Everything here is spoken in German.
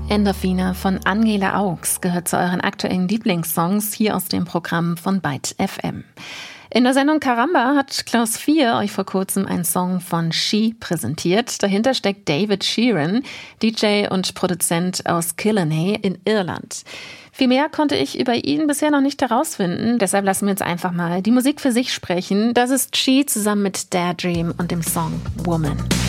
Endorphine von Angela Augs gehört zu euren aktuellen Lieblingssongs hier aus dem Programm von Byte FM. In der Sendung Karamba hat Klaus 4 euch vor kurzem einen Song von She präsentiert. Dahinter steckt David Sheeran, DJ und Produzent aus Killarney in Irland. Viel mehr konnte ich über ihn bisher noch nicht herausfinden, deshalb lassen wir jetzt einfach mal die Musik für sich sprechen. Das ist She zusammen mit Daydream und dem Song Woman.